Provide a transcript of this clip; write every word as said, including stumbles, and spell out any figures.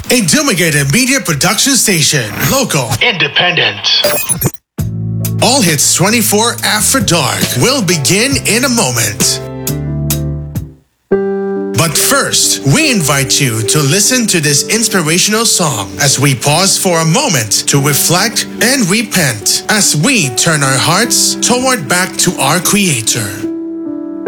A Dumigated Media Production Station. Local. Independent. All Hits twenty-four After Dark will begin in a moment. But first, we invite you to listen to this inspirational song as we pause for a moment to reflect and repent as we turn our hearts toward back to our Creator.